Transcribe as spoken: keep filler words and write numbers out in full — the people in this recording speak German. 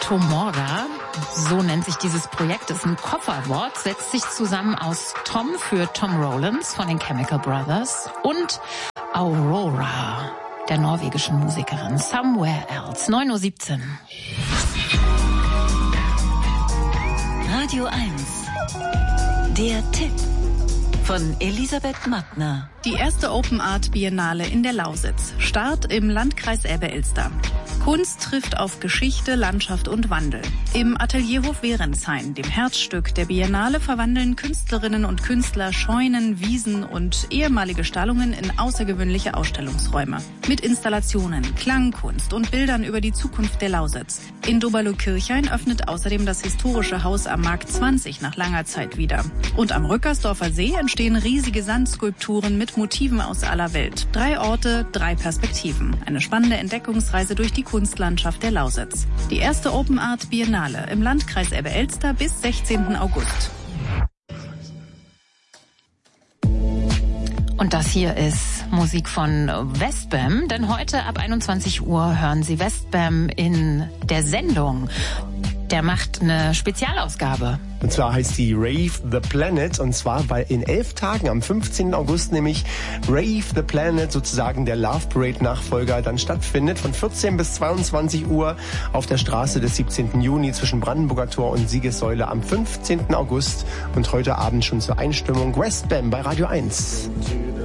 Automorda, so nennt sich dieses Projekt, ist ein Kofferwort, setzt sich zusammen aus Tom für Tom Rowlands von den Chemical Brothers und Aurora, der norwegischen Musikerin. Somewhere Else, neun Uhr siebzehn. Radio eins, der Tipp von Elisabeth Mattner. Die erste Open Art Biennale in der Lausitz. Start im Landkreis Elbe-Elster. Kunst trifft auf Geschichte, Landschaft und Wandel. Im Atelierhof Werenshain, dem Herzstück der Biennale, verwandeln Künstlerinnen und Künstler Scheunen, Wiesen und ehemalige Stallungen in außergewöhnliche Ausstellungsräume. Mit Installationen, Klangkunst und Bildern über die Zukunft der Lausitz. In Doberlo-Kirchhain öffnet außerdem das historische Haus am Markt zwanzig nach langer Zeit wieder. Und am Rückersdorfer See entstehen riesige Sandskulpturen mit Motiven aus aller Welt. Drei Orte, drei Perspektiven. Eine spannende Entdeckungsreise durch die Kunstlandschaft der Lausitz. Die erste Open Art Biennale im Landkreis Elbe-Elster bis sechzehnten August. Und das hier ist Musik von Westbam, denn heute ab einundzwanzig Uhr hören Sie Westbam in der Sendung. Der macht eine Spezialausgabe. Und zwar heißt die Rave the Planet, und zwar, weil in elf Tagen, am fünfzehnten August nämlich, Rave the Planet, sozusagen der Love Parade Nachfolger, dann stattfindet, von vierzehn bis zweiundzwanzig Uhr auf der Straße des siebzehnten Juni zwischen Brandenburger Tor und Siegessäule am fünfzehnten August und heute Abend schon zur Einstimmung Westbam bei Radio eins.